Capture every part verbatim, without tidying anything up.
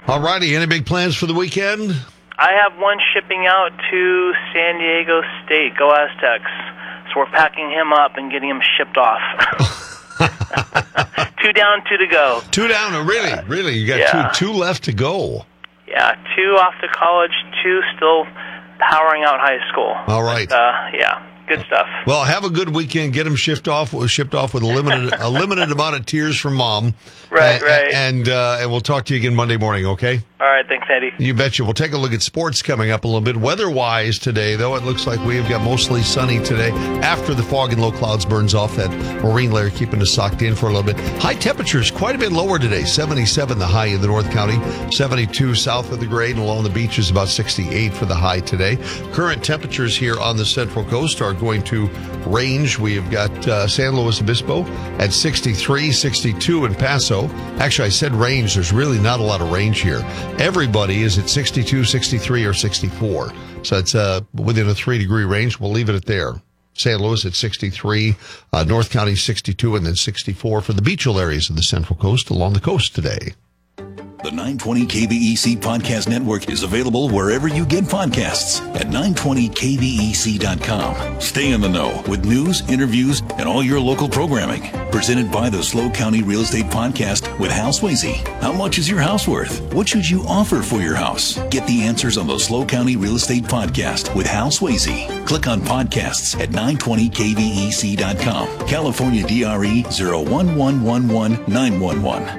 All righty. Any big plans for the weekend? I have one shipping out to San Diego State. Go Aztecs. So we're packing him up and getting him shipped off. Two down, two to go. Two down. Oh, really? Uh, really? You got yeah. two, two left to go. Yeah, two off to college, two still powering out high school. All right. But, uh, yeah. Good stuff. Well, have a good weekend. Get them shipped off, shipped off with a limited a limited amount of tears from Mom. Right, and, right. And uh, and we'll talk to you again Monday morning. Okay. All right. Thanks, Eddie. You betcha. We'll take a look at sports coming up a little bit. Weather-wise today, though, it looks like we've got mostly sunny today. After the fog and low clouds burns off, that marine layer keeping us socked in for a little bit. High temperatures quite a bit lower today. seventy-seven the high in the North County, seventy-two south of the grade, and along the beaches about sixty-eight for the high today. Current temperatures here on the Central Coast are going to range. We've got uh, San Luis Obispo at sixty-three, sixty-two in Paso. Actually, I said range. There's really not a lot of range here. Everybody is at sixty-two, sixty-three, or sixty-four. So it's uh, within a three-degree range. We'll leave it at there. San Luis at sixty-three, uh, North County sixty-two, and then sixty-four for the beachal areas of the Central Coast along the coast today. The nine twenty K V E C Podcast Network is available wherever you get podcasts at nine twenty K V E C dot com. Stay in the know with news, interviews, and all your local programming. Presented by the Slow County Real Estate Podcast with Hal Swayze. How much is your house worth? What should you offer for your house? Get the answers on the Slow County Real Estate Podcast with Hal Swayze. Click on podcasts at nine twenty K V E C dot com. California D R E zero one one one one nine one one.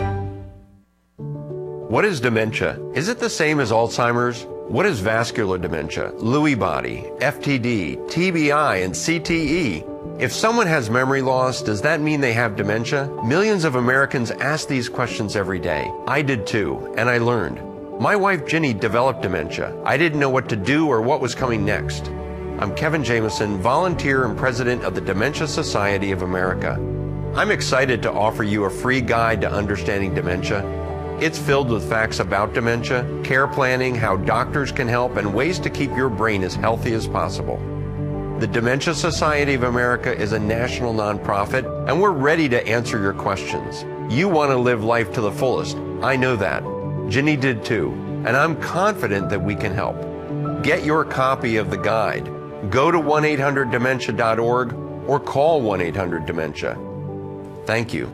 What is dementia? Is it the same as Alzheimer's? What is vascular dementia, Lewy body, F T D, T B I, and C T E? If someone has memory loss, does that mean they have dementia? Millions of Americans ask these questions every day. I did too, and I learned. My wife Ginny developed dementia. I didn't know what to do or what was coming next. I'm Kevin Jameson, volunteer and president of the Dementia Society of America. I'm excited to offer you a free guide to understanding dementia. It's filled with facts about dementia, care planning, how doctors can help, and ways to keep your brain as healthy as possible. The Dementia Society of America is a national nonprofit, and we're ready to answer your questions. You want to live life to the fullest. I know that. Ginny did too, and I'm confident that we can help. Get your copy of the guide. Go to one eight hundred dementia dot org or call one eight hundred dementia. Thank you.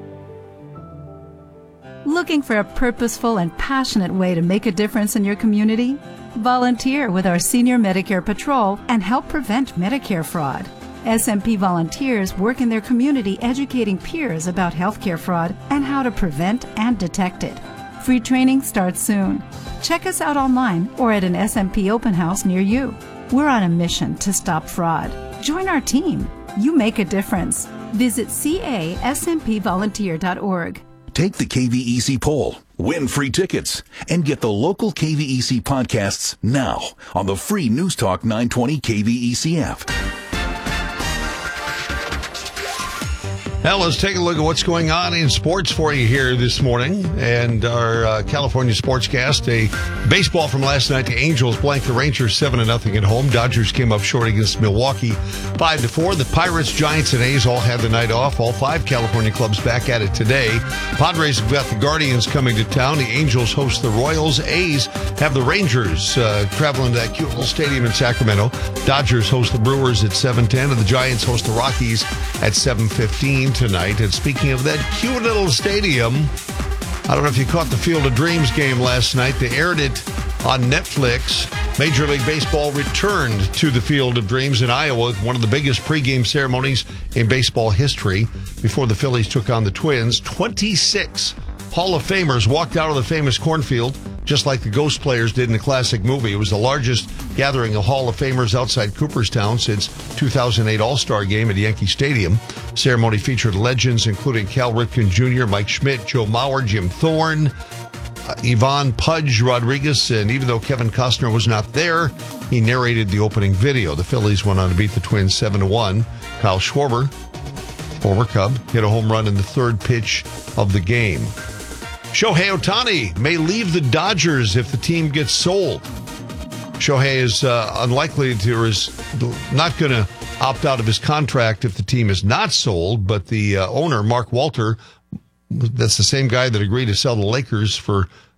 Looking for a purposeful and passionate way to make a difference in your community? Volunteer with our Senior Medicare Patrol and help prevent Medicare fraud. S M P volunteers work in their community educating peers about healthcare fraud and how to prevent and detect it. Free training starts soon. Check us out online or at an S M P open house near you. We're on a mission to stop fraud. Join our team. You make a difference. Visit C A S M P volunteer dot org. Take the K V E C poll, win free tickets, and get the local K V E C podcasts now on the free News Talk nine twenty K V E C app. Now let's take a look at what's going on in sports for you here this morning. And our uh, California Sportscast, a baseball from last night. The Angels blanked the Rangers seven to nothing at home. Dodgers came up short against Milwaukee five to four. The Pirates, Giants, and A's all had the night off. All five California clubs back at it today. Padres have got the Guardians coming to town. The Angels host the Royals. A's have the Rangers uh, traveling to that cute little stadium in Sacramento. Dodgers host the Brewers at seven ten, and the Giants host the Rockies at seven fifteen tonight. And speaking of that cute little stadium, I don't know if you caught the Field of Dreams game last night. They aired it on Netflix. Major League Baseball returned to the Field of Dreams in Iowa, one of the biggest pregame ceremonies in baseball history, before the Phillies took on the Twins. twenty-six Hall of Famers walked out of the famous cornfield, just like the Ghost Players did in the classic movie. It was the largest gathering of Hall of Famers outside Cooperstown since two thousand eight All-Star Game at Yankee Stadium. Ceremony featured legends including Cal Ripken Junior, Mike Schmidt, Joe Mauer, Jim Thorne, uh, Yvonne Pudge Rodriguez, and even though Kevin Costner was not there, he narrated the opening video. The Phillies went on to beat the Twins seven to one. Kyle Schwarber, former Cub, hit a home run in the third pitch of the game. Shohei Ohtani may leave the Dodgers if the team gets sold. Shohei is uh, unlikely to, or is not going to opt out of his contract if the team is not sold, but the uh, owner, Mark Walter, that's the same guy that agreed to sell the Lakers for